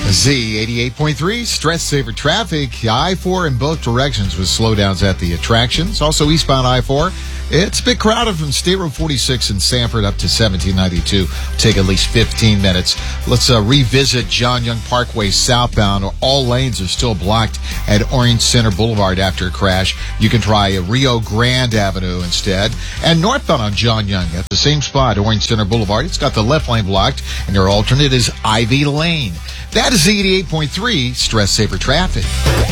Z88.3, stress saver traffic. I-4 in both directions with slowdowns at the attractions. Also eastbound I-4. It's a bit crowded from State Road 46 in Sanford up to 1792. Take at least 15 minutes. Let's revisit John Young Parkway southbound. All lanes are still blocked at Orange Center Boulevard after a crash. You can try Rio Grande Avenue instead. And northbound on John Young at the same spot, Orange Center Boulevard. It's got the left lane blocked, and your alternate is Ivy Lane. That is Z88.3 stress saver traffic.